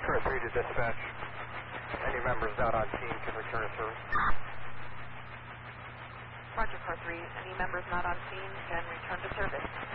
Car 3 to dispatch. Any members not on scene can return to service. Roger, Car 3. Any members not on scene can return to service.